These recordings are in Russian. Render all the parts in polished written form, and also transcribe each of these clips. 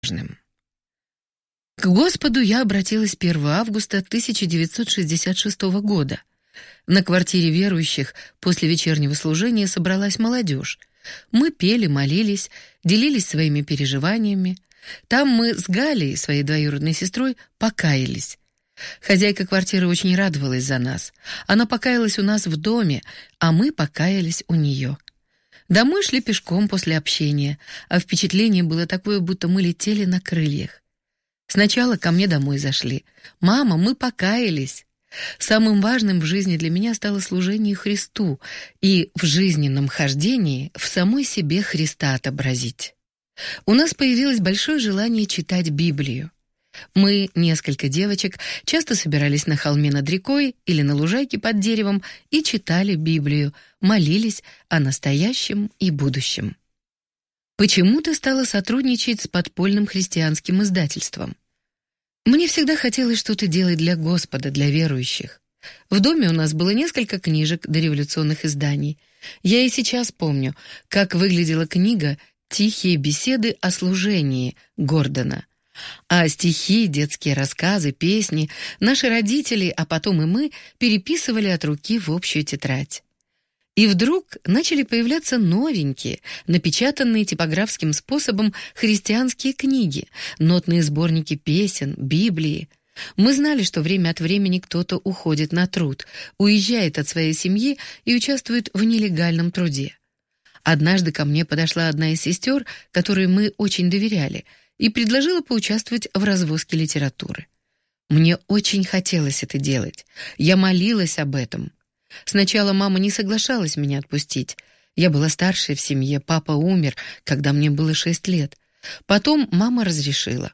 важным. К Господу я обратилась 1 августа 1966 года. На квартире верующих после вечернего служения собралась молодежь. Мы пели, молились, делились своими переживаниями. Там мы с Галей, своей двоюродной сестрой, покаялись. Хозяйка квартиры очень радовалась за нас. Она покаялась у нас в доме, а мы покаялись у нее. Домой шли пешком после общения, а впечатление было такое, будто мы летели на крыльях. Сначала ко мне домой зашли. «Мама, мы покаялись». Самым важным в жизни для меня стало служение Христу и в жизненном хождении в самой себе Христа отобразить. У нас появилось большое желание читать Библию. Мы, несколько девочек, часто собирались на холме над рекой или на лужайке под деревом и читали Библию, молились о настоящем и будущем. Почему ты стала сотрудничать с подпольным христианским издательством? Мне всегда хотелось что-то делать для Господа, для верующих. В доме у нас было несколько книжек дореволюционных изданий. Я и сейчас помню, как выглядела книга «Тихие беседы о служении» Гордона. А стихи, детские рассказы, песни наши родители, а потом и мы, переписывали от руки в общую тетрадь. И вдруг начали появляться новенькие, напечатанные типографским способом христианские книги, нотные сборники песен, Библии. Мы знали, что время от времени кто-то уходит на труд, уезжает от своей семьи и участвует в нелегальном труде. Однажды ко мне подошла одна из сестер, которой мы очень доверяли, и предложила поучаствовать в развозке литературы. Мне очень хотелось это делать. Я молилась об этом. Сначала мама не соглашалась меня отпустить. Я была старшей в семье, папа умер, когда мне было 6 лет. Потом мама разрешила.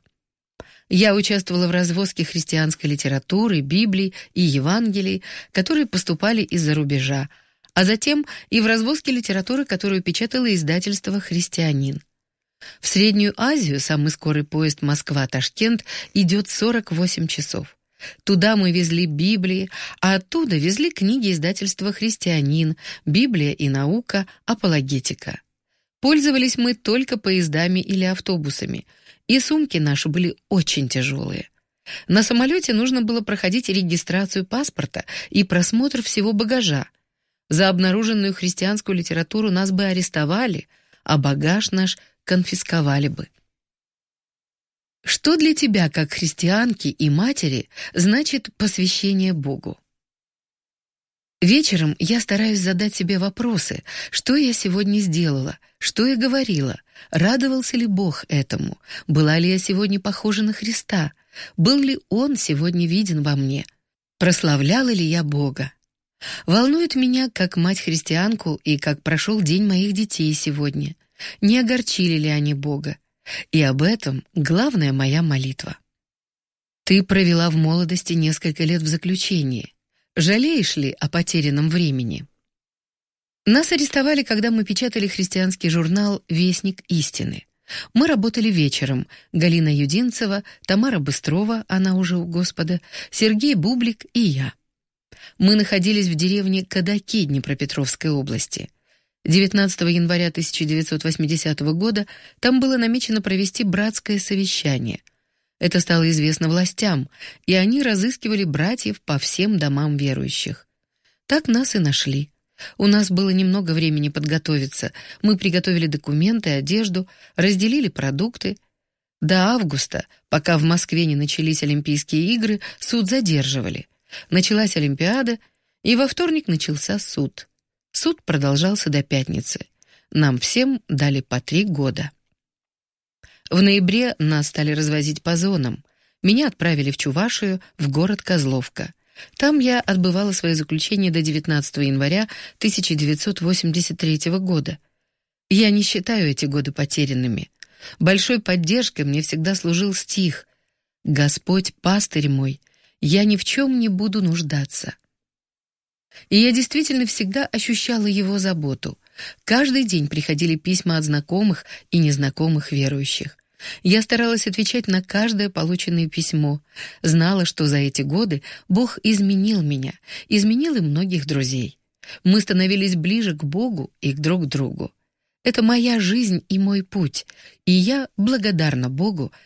Я участвовала в развозке христианской литературы, Библии и Евангелий, которые поступали из-за рубежа, а затем и в развозке литературы, которую печатало издательство «Христианин». В Среднюю Азию самый скорый поезд Москва-Ташкент идет 48 часов. Туда мы везли Библии, а оттуда везли книги издательства «Христианин», «Библия и наука», «Апологетика». Пользовались мы только поездами или автобусами, и сумки наши были очень тяжелые. На самолете нужно было проходить регистрацию паспорта и просмотр всего багажа. За обнаруженную христианскую литературу нас бы арестовали, а багаж наш конфисковали бы. Что для тебя, как христианки и матери, значит посвящение Богу? Вечером я стараюсь задать себе вопросы: что я сегодня сделала, что я говорила, радовался ли Бог этому, была ли я сегодня похожа на Христа, был ли Он сегодня виден во мне, прославляла ли я Бога. Волнует меня, как мать-христианку, и как прошел день моих детей сегодня, не огорчили ли они Бога. И об этом главная моя молитва. Ты провела в молодости несколько лет в заключении. Жалеешь ли о потерянном времени? Нас арестовали, когда мы печатали христианский журнал «Вестник истины». Мы работали вечером. Галина Юдинцева, Тамара Быстрова, она уже у Господа, Сергей Бублик и я. Мы находились в деревне Кадаки Днепропетровской области. 19 января 1980 года там было намечено провести братское совещание. Это стало известно властям, и они разыскивали братьев по всем домам верующих. Так нас и нашли. У нас было немного времени подготовиться. Мы приготовили документы, одежду, разделили продукты. До августа, пока в Москве не начались Олимпийские игры, суд задерживали. Началась Олимпиада, и во вторник начался суд. Суд продолжался до пятницы. Нам всем дали по 3 года. В ноябре нас стали развозить по зонам. Меня отправили в Чувашию, в город Козловка. Там я отбывала свое заключение до 19 января 1983 года. Я не считаю эти годы потерянными. Большой поддержкой мне всегда служил стих: «Господь, пастырь мой, я ни в чем не буду нуждаться». И я действительно всегда ощущала его заботу. Каждый день приходили письма от знакомых и незнакомых верующих. Я старалась отвечать на каждое полученное письмо. Знала, что за эти годы Бог изменил меня, изменил и многих друзей. Мы становились ближе к Богу и друг к другу. Это моя жизнь и мой путь, и я благодарна Богу